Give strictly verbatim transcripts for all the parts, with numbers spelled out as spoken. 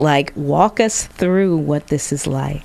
Like, walk us through what this is like.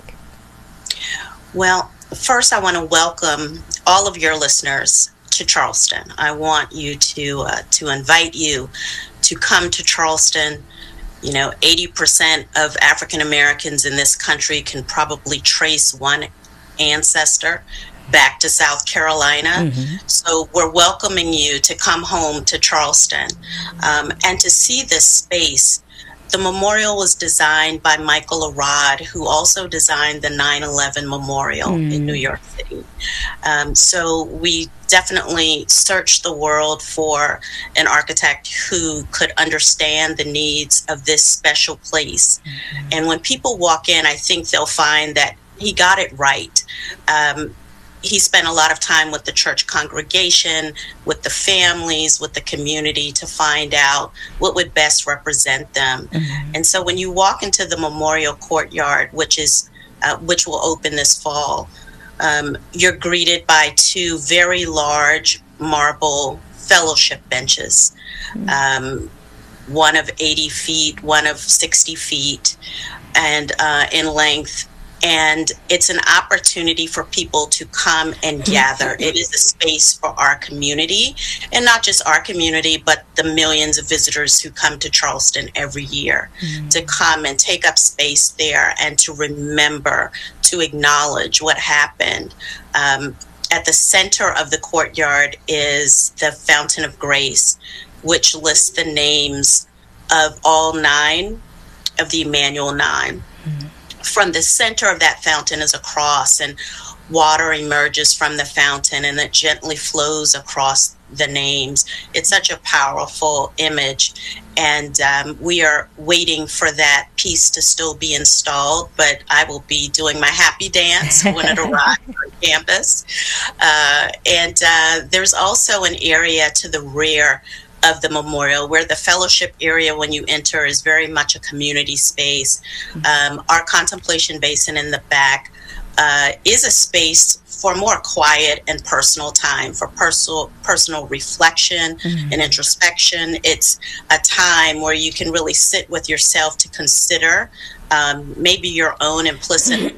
Well, first, I want to welcome all of your listeners to Charleston. I want you to uh, to invite you to come to Charleston. You know, eighty percent of African Americans in this country can probably trace one ancestor back to South Carolina. Mm-hmm. So we're welcoming you to come home to Charleston um, and to see this space. The memorial was designed by Michael Arad, who also designed the nine eleven Memorial mm. in New York City. Um, so we definitely searched the world for an architect who could understand the needs of this special place. Mm-hmm. And when people walk in, I think they'll find that he got it right. Um, He spent a lot of time with the church congregation, with the families, with the community to find out what would best represent them. Mm-hmm. And so when you walk into the memorial courtyard, which is uh, which will open this fall, um, you're greeted by two very large marble fellowship benches, mm-hmm. um, one of eighty feet, one of sixty feet, and uh, in length. And it's an opportunity for people to come and gather. It is a space for our community, and not just our community, but the millions of visitors who come to Charleston every year mm-hmm. to come and take up space there and to remember, to acknowledge what happened. Um, at the center of the courtyard is the Fountain of Grace, which lists the names of all nine of the Emmanuel Nine. Mm-hmm. From the center of that fountain is a cross, and water emerges from the fountain and it gently flows across the names. It's such a powerful image, and um, we are waiting for that piece to still be installed, but I will be doing my happy dance when it arrives on campus. Uh, and uh, there's also an area to the rear of the memorial, where the fellowship area, when you enter, is very much a community space. Um, our contemplation basin in the back uh, is a space for more quiet and personal time, for personal personal reflection mm-hmm. and introspection. It's a time where you can really sit with yourself to consider um, maybe your own implicit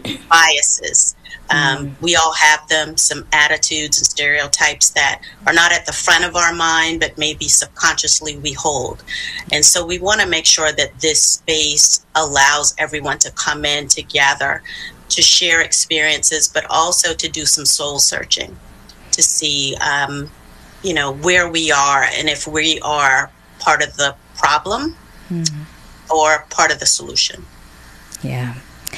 biases. Um, mm. We all have them, some attitudes and stereotypes that are not at the front of our mind, but maybe subconsciously we hold. And so we want to make sure that this space allows everyone to come in together, to share experiences, but also to do some soul searching, to see, um, you know, where we are and if we are part of the problem mm. or part of the solution. Yeah.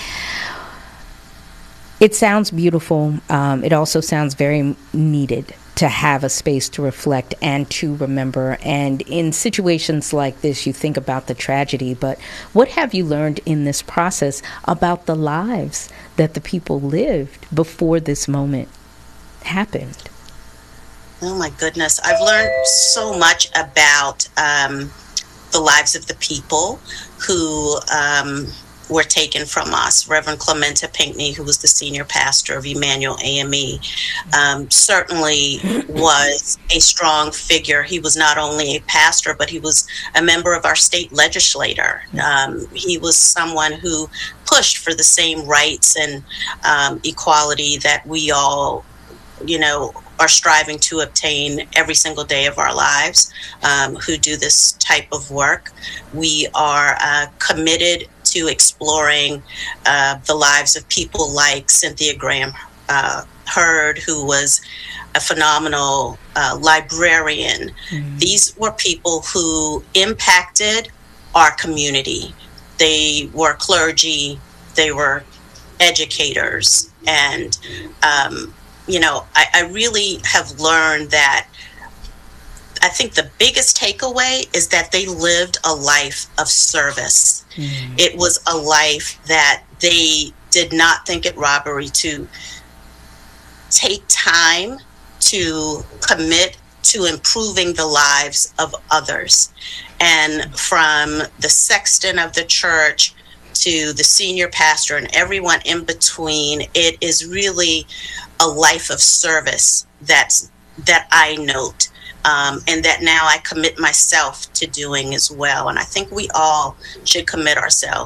It sounds beautiful. Um, it also sounds very needed to have a space to reflect and to remember. And in situations like this, you think about the tragedy, but what have you learned in this process about the lives that the people lived before this moment happened? Oh my goodness. I've learned so much about um, the lives of the people who um, were taken from us. Reverend Clementa Pinckney, who was the senior pastor of Emmanuel A M E, um, certainly was a strong figure. He was not only a pastor, but he was a member of our state legislature. Um, he was someone who pushed for the same rights and um, equality that we all, you know, are striving to obtain every single day of our lives, um, who do this type of work. We are uh, committed to exploring uh, the lives of people like Cynthia Graham uh, Hurd, who was a phenomenal uh, librarian. Mm-hmm. These were people who impacted our community. They were clergy, they were educators, and um, you know, I, I really have learned that I think the biggest takeaway is that they lived a life of service. Mm. It was a life that they did not think it robbery to take time to commit to improving the lives of others. And from the sexton of the church to the senior pastor and everyone in between, it is really a life of service that's that I note. um, and that now I commit myself to doing as well. And I think we all should commit ourselves